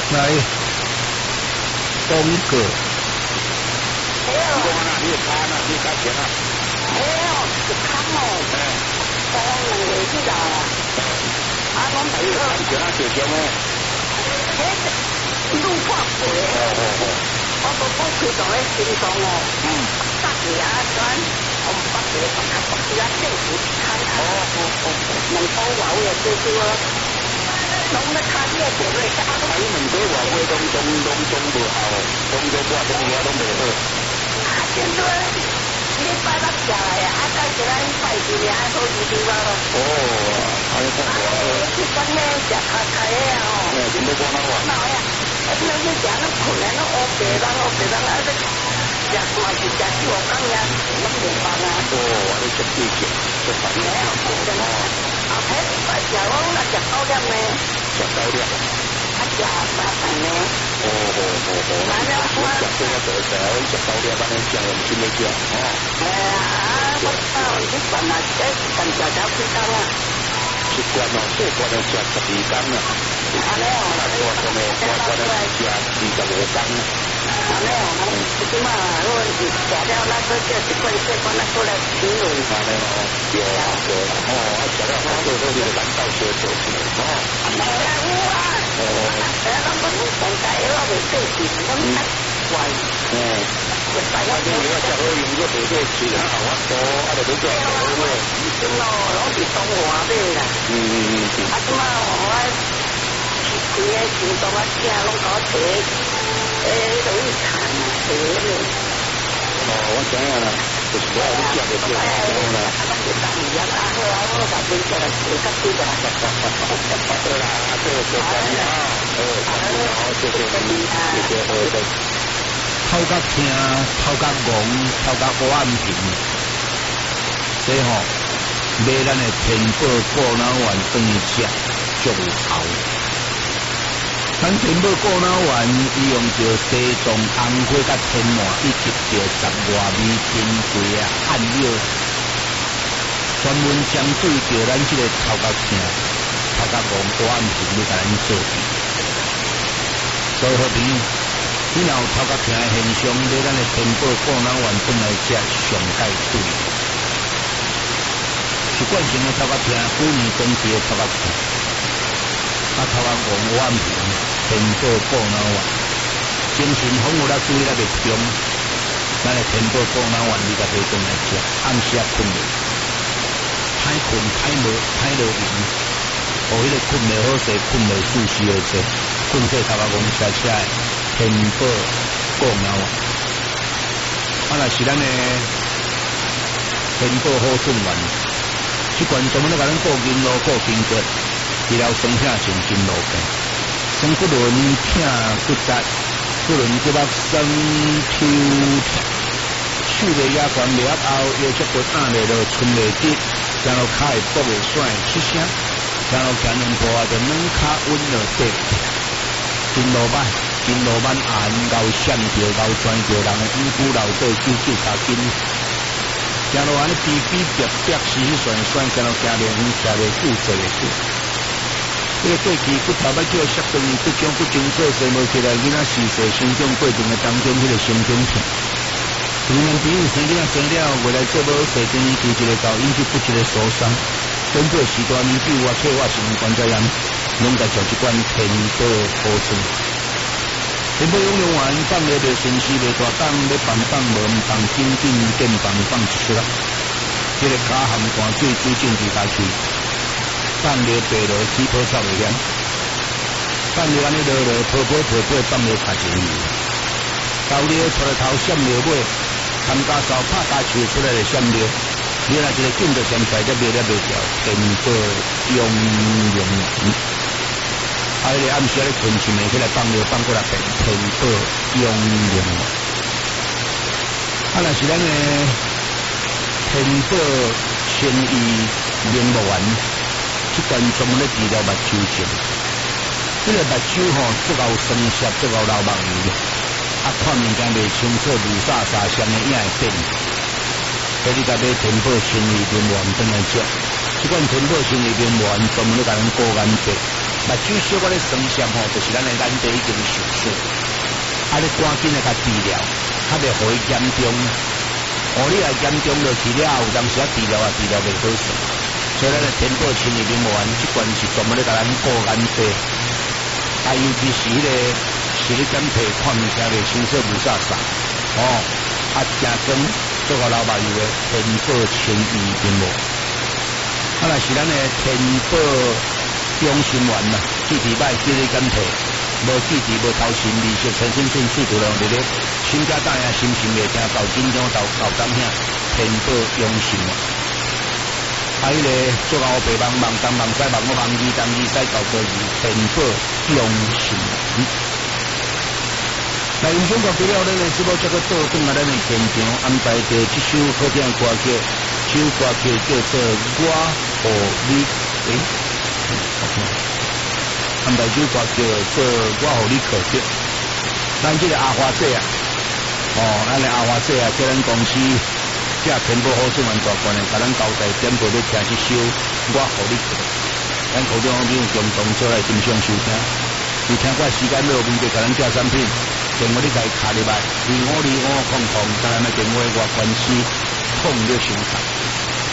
来，东哥。 哎呦， 你看啊，你看钱啊。 哎呦，是看哦。两个知道啦。我没有。 钱啊，小钱哦。 路破鬼。我都开到咧心脏哦。10年转，我唔捌嘅，我而家政府看啊。能保護嘅少少咯。弄得看呢個嚟打。 喺問題話會中無效，中咗半中嘢都未好。 現在你拜得下來啊，加起來拜幾年都一定啦咯。 還有講話。 去講咧食下開啊哦。 點都講得話。 嗱呀，你食那困難都惡別人啊，食嘛是食少講呀，乜冇辦啊？ 我哋食啲嘅，食飯。 沒有冇的啦。後睇拜食我那食高粱呢？ 食高粱。 食沙飯呢？ 嗱咧，我食咗一隻手，食高粱嗰啲醬唔知咩醬。 我你慣啦，這近條條幾間啊？ 習慣咯，習慣就食12間啦。我食25間。 即嘛，我食了那個叫習慣那個來形容。 有，食了那個都是難道學做出來。 沒有啊，那個講解我未對住，咁怪。我哋而家就用咗地啲錢啊，我多啊，就俾咗人哋咯。 咁咯，攞住當話俾你啦。咁啊，我佢嘅錢當我聽攏講錢，都要談錢。 我知啊啦，就是我有啲食嘅錢啦。 當然啦，我話俾你聽係幾急啲㗎。 對啦，這個謝謝你啊，謝謝。 頭殼聽，頭殼戇，頭殼黑暗平，這吼買咱的天寶過腦丸轉去食，足有效。咱天寶過腦丸伊用着西藏紅花甲天麻，以及着10外味天桂啊、漢藥，專門針對着咱這個頭殼聽、頭殼戇、黑暗平，要甲咱做治。所以好平。你若有頭殼痛的現象，買咱的天寶過腦丸轉來食上解對。習慣性的頭殼痛，久年長期的頭殼痛，頭殼戇黑暗平，天寶過腦丸，精神恍惚啦，注意啦，袂中，咱的天寶過腦丸你甲買轉來食，暗時啊困袂，歹困歹落眠，互迄個困袂好勢，困袂舒適的勢，困說頭殼戇車車的。天寶過腦丸，若是咱的天寶好順丸，這罐專門咧甲咱顧筋絡、顧筋骨，治療酸痛神經絡病，酸骨輪、痛骨折、骨輪骨肉酸抽痛，手袂壓關袂壓後，腰脊骨壓袂落，伸袂直，然後腳會跛袂甩出聲，然後行兩步啊就軟腳穩落底，筋絡歹。筋絡慢硬，咬閃着，咬轉着，人的五股流倒，手腳卡筋，行路安尼逼逼逼，時時旋旋，行路行袂遠，行袂久，坐袂久。這個過去骨頭要叫摔斷，骨種不清楚，生無起來，囡仔時勢成長過程的當中，迄個神經痛。有人朋友生囡仔生了，未來做無細陣，就一個到引起不一個受傷。根據時段研究啊，退化性關節炎，攏在食這款天寶好處。天寶養丸放了袂順時袂大檔，要放無唔放，緊見放一出啦。這個腳含汗水水進去下去，放了白落起泡臭袂涼，放了安尼落泡放了下前去，到了出來頭閃了尾，參加手拍打球出來就閃了，你若一個緊就閃在這袂掉，天寶養丸。啊！你暗時咧困醒的，起來放過來變天寶養丸。啊！若是咱的天寶生醫明目丸，這款專門咧治療目睭症。這個目睭吼，足夠酸澀，足夠流目睭，啊，看物件袂清楚，霧煞煞閃的影會變。所以你甲買天寶生醫明目丸轉來食，這款天寶生醫明目丸專門咧甲咱顧眼睛。 目睭小可咧酸涩吼，就是咱的眼底已经受损，你赶紧来甲治疗，较袂互伊严重。你若严重落去了，有当时治疗袂好势。所以咱的天宝清理面膜丸，即关是专门咧甲咱顾眼睛，尤其是迄个是咧减皮看物件袂青色无煞煞，正光做个老朋友的天宝清理面膜。若是咱的天宝中心丸嘛，记忆歹，记咧减皮，无记忆无头前利息陈先生速度量伫咧，心家大呀，心情袂听到紧张到当遐，天宝中心丸。迄个做后白忙忙东忙西忙我忙二东二西搞个天宝中心丸。来，以上讲了，咱的直播这个倒转啊，咱的现场安排着这首好听的歌曲，这首歌曲叫做《我和你》。安排首歌叫做《我和你可惜》。咱这个阿花姐啊，咱的阿花姐啊，叫咱公司这天宝好水丸大官的，甲咱交代点播要听这首《我和你可惜》。咱口中朋友共同做来欣赏收听。有听过时间落面就甲咱这产品。电话你家卡入来，252500，当然的电话我关系控了生产。